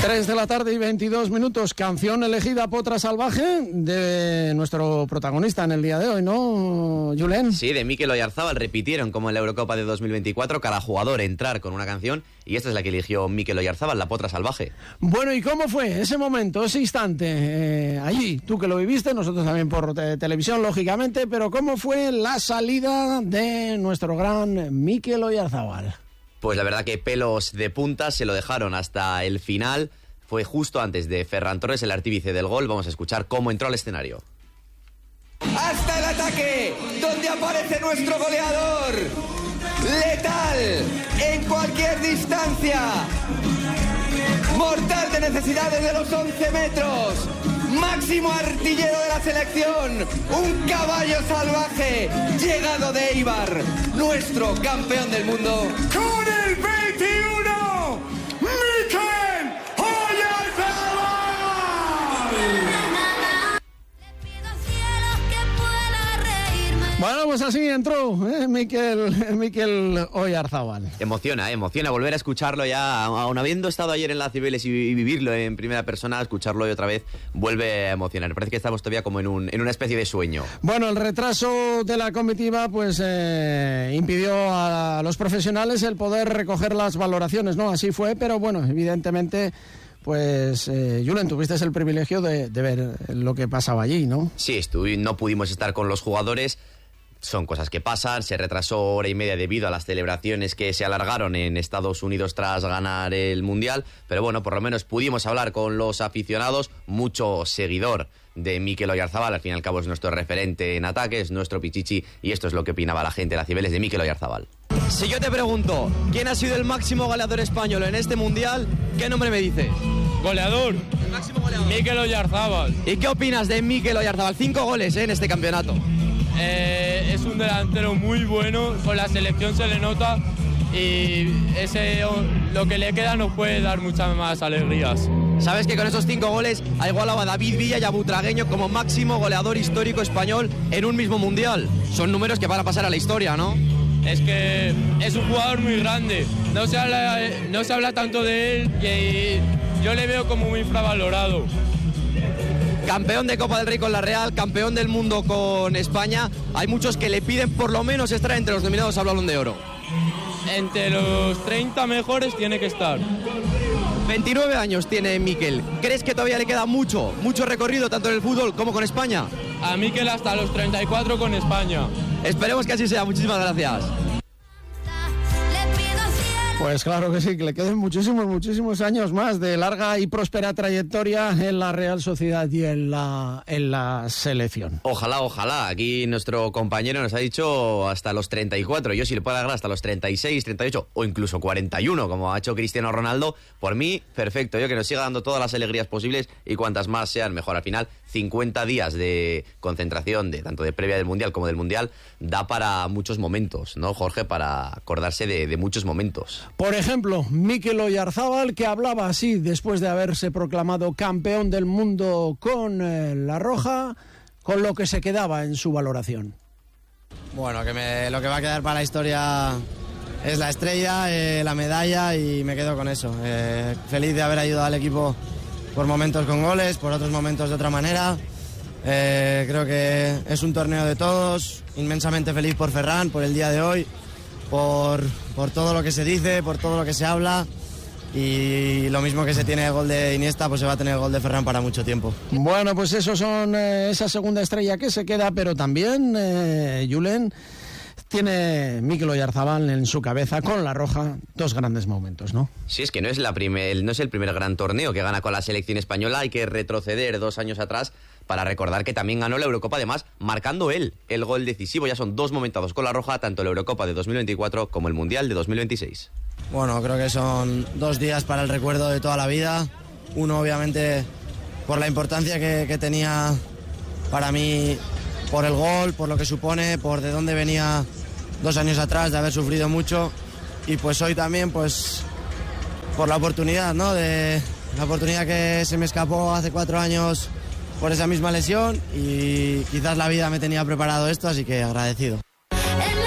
3 de la tarde y 22 minutos, canción elegida Potra Salvaje de nuestro protagonista en el día de hoy, ¿no, Julen? Sí, de Mikel Oyarzabal. Repitieron como en la Eurocopa de 2024, cada jugador entrar con una canción, y esta es la que eligió Mikel Oyarzabal, la Potra Salvaje. Bueno, ¿y cómo fue ese momento, ese instante? Allí, tú que lo viviste, nosotros también por televisión, lógicamente, pero ¿cómo fue la salida de nuestro gran Mikel Oyarzabal? Pues la verdad que pelos de punta, se lo dejaron hasta el final. Fue justo antes de Ferran Torres, el artífice del gol. Vamos a escuchar cómo entró al escenario. Hasta el ataque, donde aparece nuestro goleador. Letal, en cualquier distancia. Mortal de necesidades de los 11 metros. Máximo artillero de la selección. Un caballo salvaje, llegado de Eibar. Nuestro campeón del mundo. Con el 21, Mikel Oyarzabal. Bueno, pues así entró Mikel Oyarzabal. Emociona volver a escucharlo ya, aun habiendo estado ayer en la Cibeles y vivirlo en primera persona, escucharlo y otra vez vuelve a emocionar. Parece que estamos todavía como en una especie de sueño. Bueno, el retraso de la comitiva pues impidió a los profesionales el poder recoger las valoraciones, ¿no? Así fue, pero bueno, evidentemente... Pues, Julen, tuviste el privilegio de ver lo que pasaba allí, ¿no? Sí, no pudimos estar con los jugadores. Son cosas que pasan, se retrasó hora y media debido a las celebraciones que se alargaron en Estados Unidos tras ganar el Mundial, pero bueno, por lo menos pudimos hablar con los aficionados, mucho seguidor de Mikel Oyarzabal, al fin y al cabo es nuestro referente en ataques, nuestro pichichi, y esto es lo que opinaba la gente de la Cibeles de Mikel Oyarzabal. Si yo te pregunto, ¿quién ha sido el máximo goleador español en este Mundial? ¿Qué nombre me dices? Goleador. El máximo goleador. Mikel Oyarzabal. ¿Y qué opinas de Mikel Oyarzabal? 5 goles en este campeonato. Es un delantero muy bueno, con la selección se le nota y lo que le queda nos puede dar muchas más alegrías. Sabes que con esos 5 goles ha igualado a David Villa y a Butragueño como máximo goleador histórico español en un mismo Mundial. Son números que van a pasar a la historia, ¿no? Es que es un jugador muy grande, no se habla tanto de él y yo le veo como muy infravalorado. Campeón de Copa del Rey con la Real, campeón del mundo con España. Hay muchos que le piden por lo menos estar entre los nominados al Balón de Oro. Entre los 30 mejores tiene que estar. 29 años tiene Mikel. ¿Crees que todavía le queda mucho recorrido tanto en el fútbol como con España? A Mikel hasta los 34 con España. Esperemos que así sea. Muchísimas gracias. Pues claro que sí, que le queden muchísimos años más de larga y próspera trayectoria en la Real Sociedad y en la selección. Ojalá. Aquí nuestro compañero nos ha dicho hasta los 34. Yo si le puedo agarrar hasta los 36, 38 o incluso 41, como ha hecho Cristiano Ronaldo, por mí, perfecto. Yo que nos siga dando todas las alegrías posibles y cuantas más sean mejor. Al final, 50 días de concentración, tanto de previa del Mundial como del Mundial, da para muchos momentos, ¿no, Jorge? Para acordarse de muchos momentos. Por ejemplo, Mikel Oyarzabal, que hablaba así después de haberse proclamado campeón del mundo con la Roja, con lo que se quedaba en su valoración. Bueno, lo que va a quedar para la historia es la estrella, la medalla, y me quedo con eso. Feliz de haber ayudado al equipo por momentos con goles, por otros momentos de otra manera. Creo que es un torneo de todos, inmensamente feliz por Ferran, por el día de hoy, por todo lo que se dice, por todo lo que se habla, y lo mismo que se tiene el gol de Iniesta, pues se va a tener el gol de Ferran para mucho tiempo. Bueno, pues esos son esa segunda estrella que se queda, pero también, Julen, tiene Mikel Oyarzabal en su cabeza con la Roja 2 grandes momentos, ¿no? Sí, es que no es el primer gran torneo que gana con la selección española. Hay que retroceder 2 años atrás para recordar que también ganó la Eurocopa, además, marcando él el gol decisivo. Ya son 2 momentados con la Roja, tanto la Eurocopa de 2024 como el Mundial de 2026. Bueno, creo que son 2 días para el recuerdo de toda la vida. Uno, obviamente, por la importancia que tenía para mí, por el gol, por lo que supone, por de dónde venía 2 años atrás, de haber sufrido mucho. Y pues hoy también, pues, por la oportunidad, ¿no? La oportunidad que se me escapó hace 4 años por esa misma lesión, y quizás la vida me tenía preparado esto, así que agradecido.